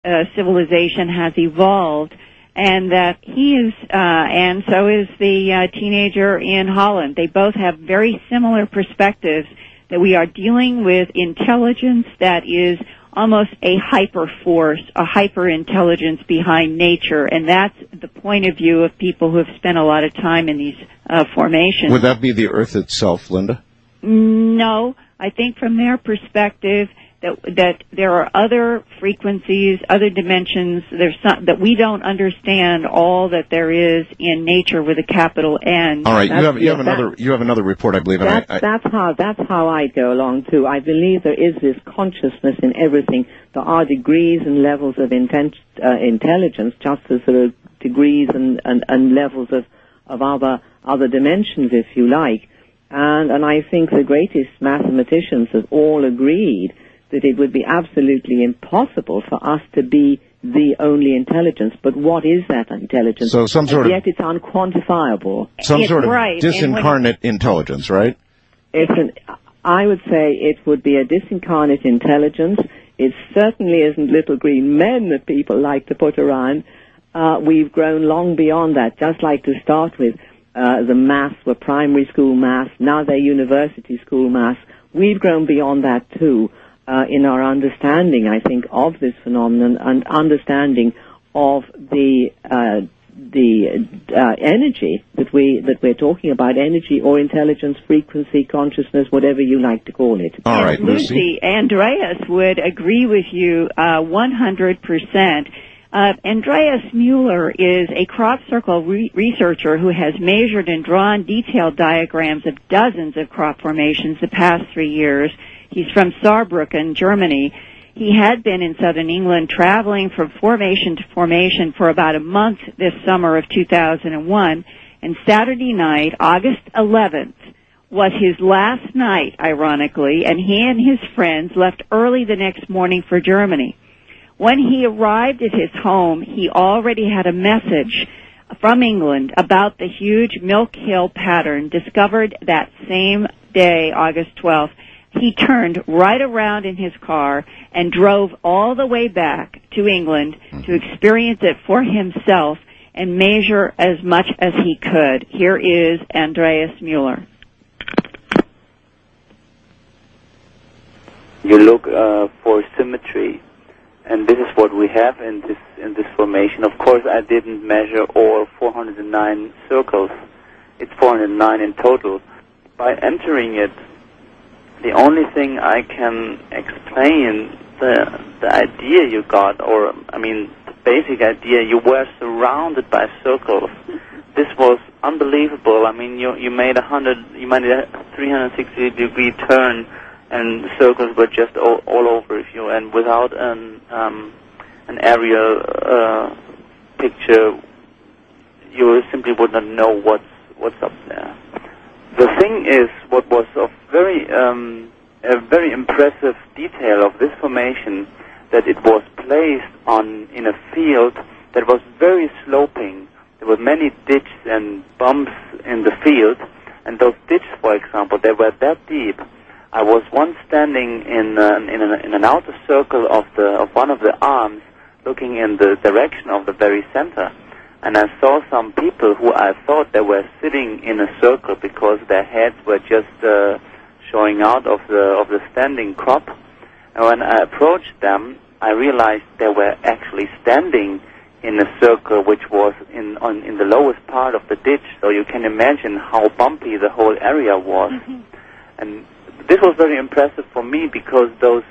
civilization has evolved, and that he is, and so is the teenager in Holland. They both have very similar perspectives that we are dealing with intelligence that is almost a hyper force, a hyper intelligence behind nature, and that's the point of view of people who have spent a lot of time in these formations. Would that be the Earth itself, Linda? No, I think from their perspective that there are other frequencies, other dimensions. There's some, that we don't understand all that there is in nature with a capital N. All right, you have another report, I believe. That's how I go along too. I believe there is this consciousness in everything. There are degrees and levels of intelligence, just as there are degrees and levels of other dimensions, if you like. And I think the greatest mathematicians have all agreed that it would be absolutely impossible for us to be the only intelligence. But what is that intelligence? So some sort yet it's unquantifiable. Some sort of disincarnate intelligence, right? I would say it would be a disincarnate intelligence. It certainly isn't little green men that people like to put around. We've grown long beyond that, just like to start with. The maths were primary school maths, now they're university school maths. We've grown beyond that too. In our understanding, I think, of this phenomenon and understanding of the energy that we're talking about, energy or intelligence, frequency, consciousness, whatever you like to call it. All right, Lucy, Andreas would agree with you 100%. Andreas Mueller is a crop circle researcher who has measured and drawn detailed diagrams of dozens of crop formations the past 3 years. He's from Saarbrücken, Germany. He had been in southern England traveling from formation to formation for about a month this summer of 2001, and Saturday night, August 11th, was his last night, ironically, and he and his friends left early the next morning for Germany. When he arrived at his home, he already had a message from England about the huge Milk Hill pattern discovered that same day, August 12th. He turned right around in his car and drove all the way back to England to experience it for himself and measure as much as he could. Here is Andreas Mueller. You look for symmetry, and this is what we have in this formation. Of course, I didn't measure all 409 circles. It's 409 in total. By entering it, the only thing I can explain the idea you got, or I mean the basic idea, you were surrounded by circles. This was unbelievable. I mean, you made a 360-degree turn, and the circles were just all over you. And without an aerial picture, you simply would not know what's up there. The thing is, what was of a very impressive detail of this formation, that it was placed in a field that was very sloping. There were many ditches and bumps in the field, and those ditches, for example, they were that deep. I was once standing in an outer circle of one of the arms, looking in the direction of the very center. And I saw some people who I thought they were sitting in a circle because their heads were just showing out of the standing crop. And when I approached them, I realized they were actually standing in a circle which was in the lowest part of the ditch. So you can imagine how bumpy the whole area was. Mm-hmm. And this was very impressive for me because those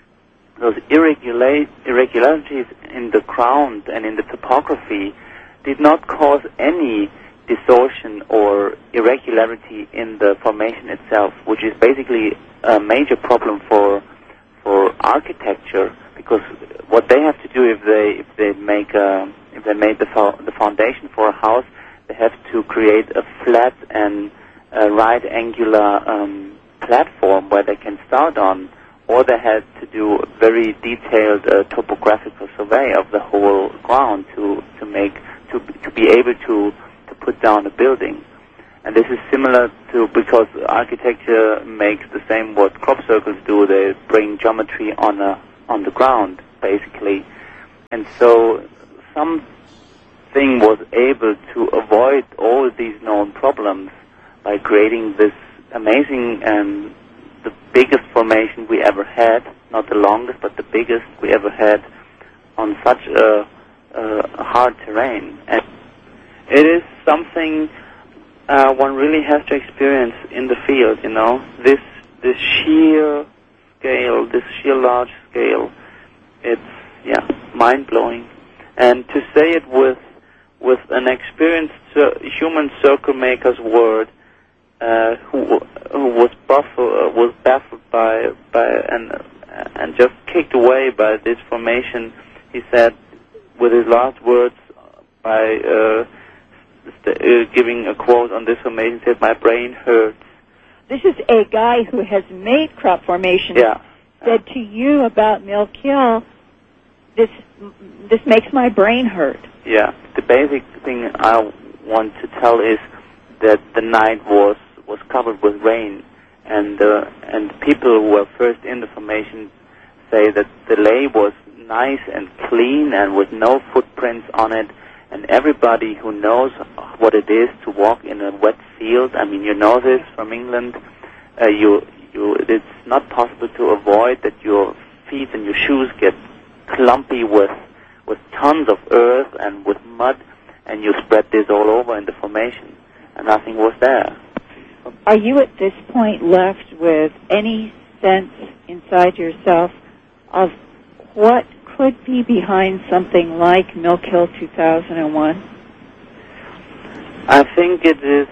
irregularities in the ground and in the topography did not cause any distortion or irregularity in the formation itself, which is basically a major problem for architecture, because what they have to do if they made the foundation for a house, they have to create a flat and right angular platform where they can start on, or they had to do a very detailed topographical survey of the whole ground to be able to put down a building. And this is similar to, because architecture makes the same what crop circles do. They bring geometry on the ground, basically. And so something was able to avoid all these known problems by creating this amazing and the biggest formation we ever had, not the longest, but the biggest we ever had on such a hard terrain. And it is something one really has to experience in the field, you know, this sheer scale, this sheer large scale. It's, mind-blowing. And to say it with an experienced human circle maker's word, who was baffled by and just kicked away by this formation, he said, with his last words, by giving a quote on this formation, said, "My brain hurts." This is a guy who has made crop formation. Said to you about Milk Hill, this makes my brain hurt. Yeah, the basic thing I want to tell is that the night was covered with rain, and people who were first in the formation say that the lay was nice and clean and with no footprints on it. And everybody who knows what it is to walk in a wet field, I mean, you know this from England, it's not possible to avoid that your feet and your shoes get clumpy with tons of earth and with mud, and you spread this all over in the formation, and nothing was there. Are you at this point left with any sense inside yourself of what could be behind something like Milk Hill 2001? I think it is,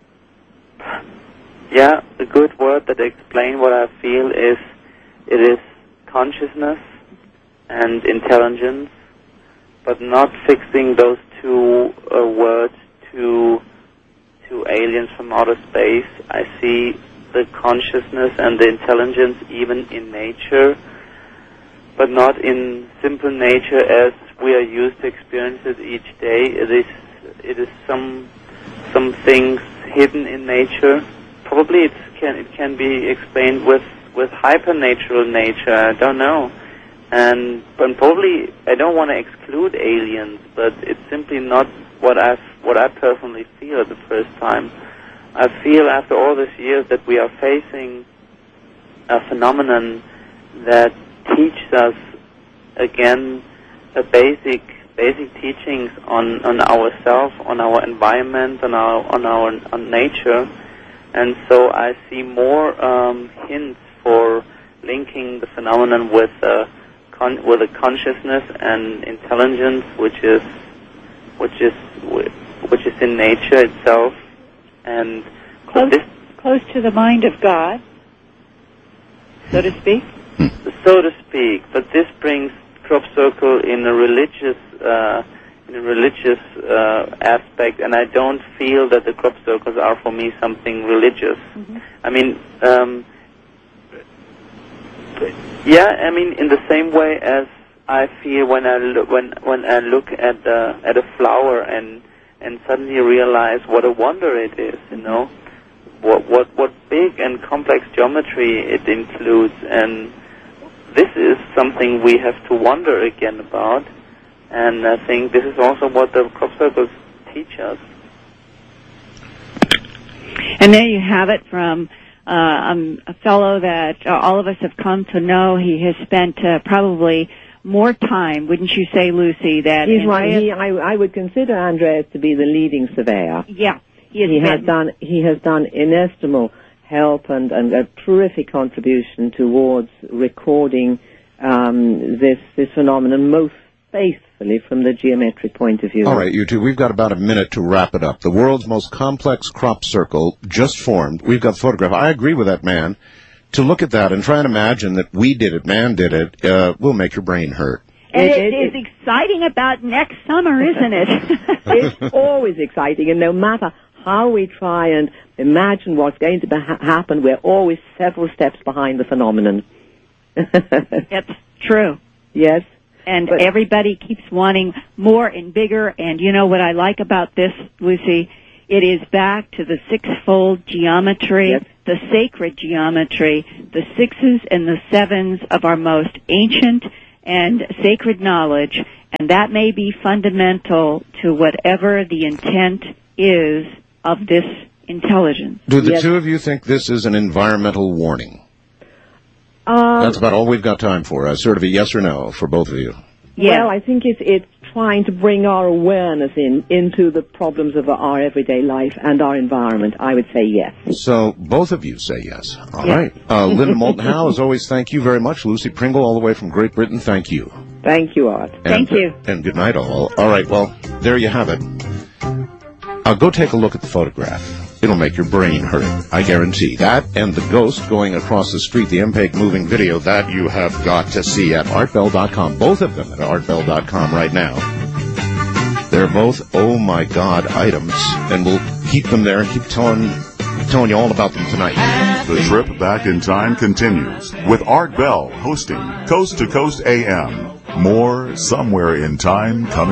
a good word that explains what I feel is it is consciousness and intelligence, but not fixing those two words to aliens from outer space. I see the consciousness and the intelligence even in nature, but not in simple nature as we are used to experience it each day. It is some things hidden in nature. Probably it can be explained with hypernatural nature. I don't know. But probably I don't want to exclude aliens, but it's simply not what I personally feel the first time. I feel after all these years that we are facing a phenomenon that teaches us again a basic teachings on ourselves, on our environment, on nature, and so I see more hints for linking the phenomenon with a consciousness and intelligence, which is in nature itself, and close to the mind of God, so to speak. So to speak, but this brings crop circle in a religious aspect, and I don't feel that the crop circles are for me something religious. Mm-hmm. I mean, in the same way as I feel when I look at a flower and suddenly realize what a wonder it is, you know, what big and complex geometry it includes, and this is something we have to wonder again about, and I think this is also what the crop circles teach us. And there you have it from a fellow that all of us have come to know. He has spent probably more time, wouldn't you say, Lucy? That he's right. I would consider Andreas to be the leading surveyor. Yeah, he has done inestimable help and a terrific contribution towards recording this phenomenon most faithfully from the geometric point of view. All right, you two, we've got about a minute to wrap it up. The world's most complex crop circle just formed. We've got the photograph. I agree with that man. To look at that and try and imagine that we did it, man did it, will make your brain hurt. And it is exciting about next summer, isn't it? It's always exciting, and no matter how we try and imagine what's going to happen, we're always several steps behind the phenomenon. That's true. Yes. And everybody keeps wanting more and bigger, and you know what I like about this, Lucy? It is back to the six-fold geometry, yes, the sacred geometry, the sixes and the sevens of our most ancient and sacred knowledge, and that may be fundamental to whatever the intent is of this intelligence. Do the two of you think this is an environmental warning? That's about all we've got time for. Sort of a yes or no for both of you. Yeah. Well, I think it's trying to bring our awareness into the problems of our everyday life and our environment. I would say yes. So both of you say yes. All right. Linda Moulton Howe, as always, thank you very much. Lucy Pringle, all the way from Great Britain, thank you. Thank you, Art. Thank you. And good night, all. All right, well, there you have it. Go take a look at the photograph. It'll make your brain hurt, I guarantee. That and the ghost going across the street, the MPEG moving video, that you have got to see at artbell.com. Both of them at artbell.com right now. They're both, oh my God, items, and we'll keep them there and keep telling you all about them tonight. The trip back in time continues with Art Bell hosting Coast to Coast AM. More somewhere in time coming.